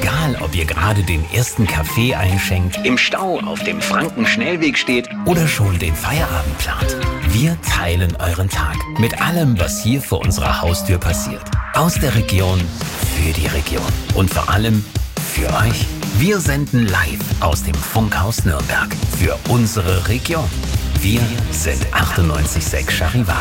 Egal, ob ihr gerade den ersten Kaffee einschenkt, im Stau auf dem Franken-Schnellweg steht oder schon den Feierabend plant. Wir teilen euren Tag mit allem, was hier vor unserer Haustür passiert. Aus der Region, für die Region und vor allem für euch. Wir senden live aus dem Funkhaus Nürnberg für unsere Region. Wir sind 98.6 Charivari.